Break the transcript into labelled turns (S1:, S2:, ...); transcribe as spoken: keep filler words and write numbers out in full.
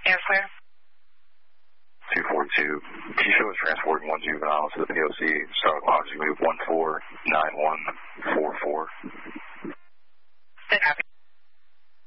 S1: Airfare.
S2: two forty-two. Can you show us transporting one juvenile to the P O C? Start clock, you move one four nine one.